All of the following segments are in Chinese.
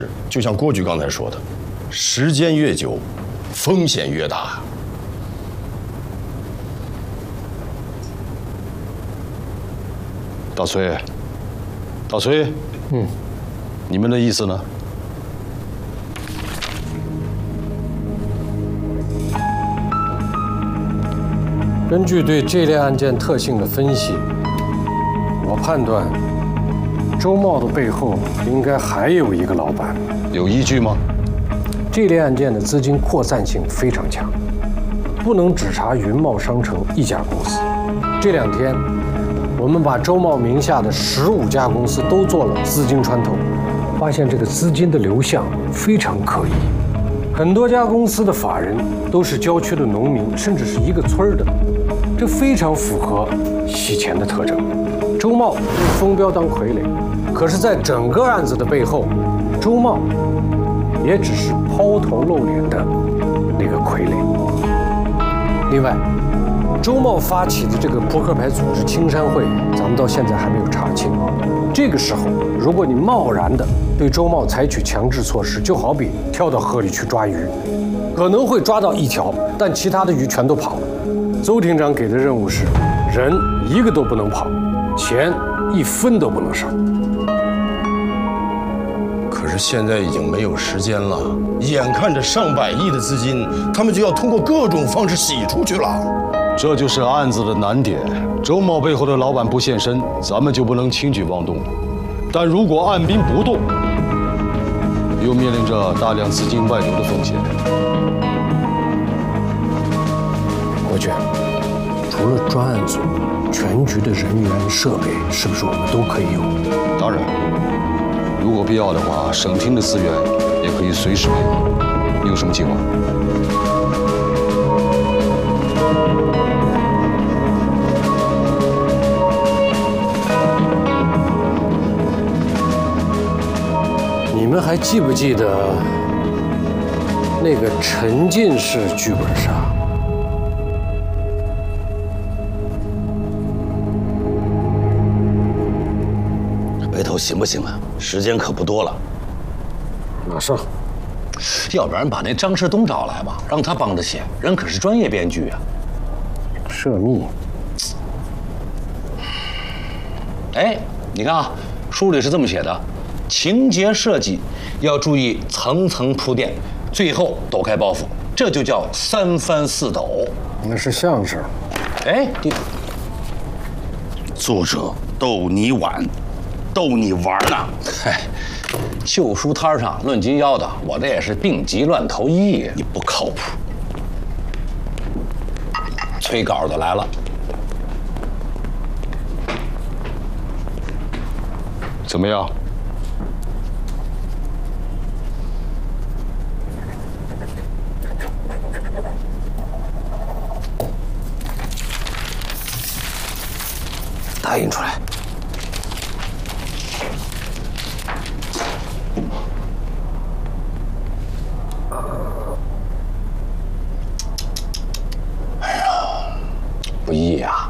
就像郭局刚才说的，时间越久，风险越大。大崔，大崔，你们的意思呢？ 根据对这类案件特性的分析，我判断周茂的背后应该还有一个老板。 有依据吗？ 这类案件的资金扩散性非常强，不能只查云茂商城一家公司。这2天，我们把周茂名下的15家公司都做了资金穿透，发现这个资金的流向非常可疑。很多家公司的法人都是郊区的农民，甚至是一个村的，这非常符合洗钱的特征。周茂被封标当傀儡，可是，在整个案子的背后，周茂也只是抛头露脸的那个傀儡。另外，周茂发起的这个扑克牌组织青山会，咱们到现在还没有查清。这个时候，如果你贸然的对周茂采取强制措施，就好比跳到河里去抓鱼，可能会抓到1条，但其他的鱼全都跑了。邹厅长给的任务是，人一个都不能跑，钱1分都不能少。 可是现在已经没有时间了，眼看着上百亿的资金，他们就要通过各种方式洗出去了。 这就是案子的难点。周茂背后的老板不现身，咱们就不能轻举妄动。但如果按兵不动，又面临着大量资金外流的风险。 国权，除了专案组，全局的人员设备，是不是我们都可以用？ 当然，如果必要的话，省厅的资源也可以随时配合。你有什么计划？ 你们还记不记得那个沉浸式剧本杀？ 回头行不行啊？时间可不多了。 马上。 要不然把那张世东找来吧，让他帮着写，人可是专业编剧啊。 涉密。 哎，你看啊，书里是这么写的：情节设计要注意层层铺垫，最后抖开包袱，这就叫3翻4抖。 那是相声。 哎， 作者逗你玩，逗你玩呢。 嗨，旧书摊上论斤腰的，我这也是病急乱投医。 你不靠谱。 催稿的来了。 怎么样？ 打印出来。 哎呀，不易呀。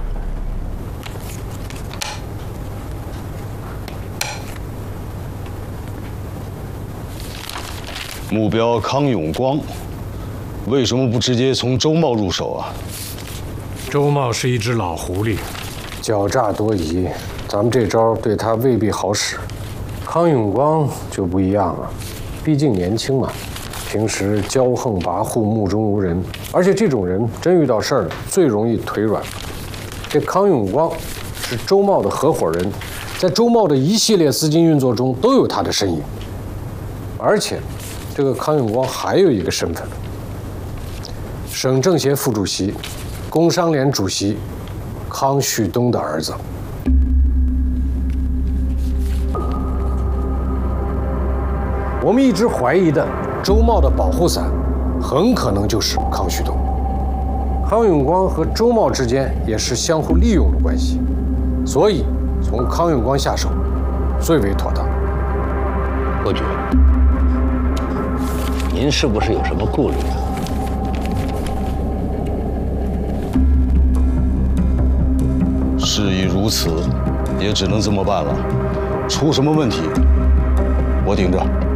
目标康永光，为什么不直接从周茂入手啊？ 周茂是一只老狐狸，狡诈多疑，咱们这招对他未必好使。康永光就不一样了，毕竟年轻嘛，平时骄横跋扈、目中无人，而且这种人真遇到事儿了，最容易腿软。这康永光是周茂的合伙人，在周茂的一系列资金运作中都有他的身影，而且这个康永光还有一个身份：省政协副主席、工商联主席康旭东的儿子。我们一直怀疑的周茂的保护伞，很可能就是康旭东。康永光和周茂之间也是相互利用的关系，所以从康永光下手最为妥当。 郭局，您是不是有什么顾虑啊？ 事已如此，也只能这么办了。出什么问题，我顶着。